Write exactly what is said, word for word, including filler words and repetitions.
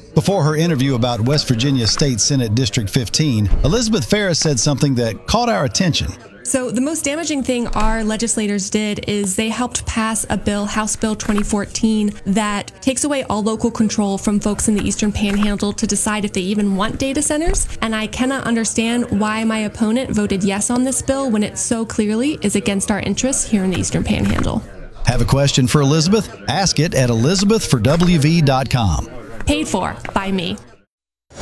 Before her interview about West Virginia State Senate District fifteen, Elizabeth Ferris said something that caught our attention. So the most damaging thing our legislators did is they helped pass a bill, House Bill twenty fourteen, that takes away all local control from folks in the Eastern Panhandle to decide if they even want data centers. And I cannot understand why my opponent voted yes on this bill when it so clearly is against our interests here in the Eastern Panhandle. Have a question for Elizabeth? Ask it at elizabeth for w v dot com. Paid for by me.